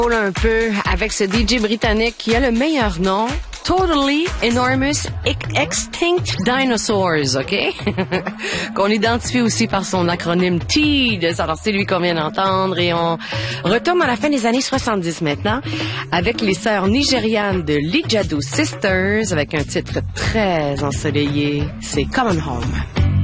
Un peu avec ce DJ britannique qui a le meilleur nom, Totally Enormous Extinct Dinosaurs, OK? Qu'on identifie aussi par son acronyme TEEDS. Alors, c'est lui qu'on vient d'entendre et on retombe à la fin des années 70 maintenant avec les sœurs nigérianes de Lijadu Sisters avec un titre très ensoleillé, c'est Coming Home.